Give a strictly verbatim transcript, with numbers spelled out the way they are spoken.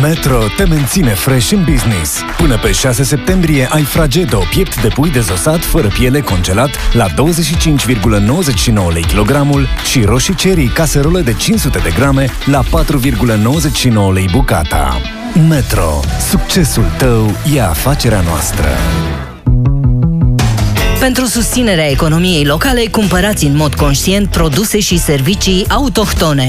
Metro te menține fresh în business. Până pe șase septembrie ai Fragedo, piept de pui dezosat fără piele congelat la douăzeci și cinci virgulă nouăzeci și nouă lei kilogramul și roșii cherry caserolă de cinci sute de grame la patru virgulă nouăzeci și nouă lei bucata. Metro. Succesul tău e afacerea noastră. Pentru susținerea economiei locale, cumpărați în mod conștient produse și servicii autohtone.